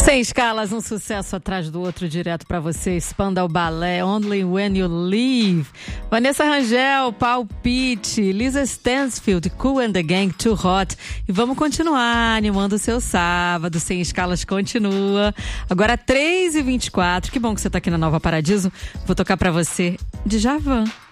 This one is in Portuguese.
Sem escalas, um sucesso atrás do outro, direto pra você. Spandau Ballet, Only When You Leave. Vanessa Rangel, Palpite, Lisa Stansfield, Kool and the Gang, Too Hot. E vamos continuar animando o seu sábado. Sem escalas continua. Agora 3h24. Que bom que você tá aqui na Nova Paradiso. Vou tocar pra você Djavan.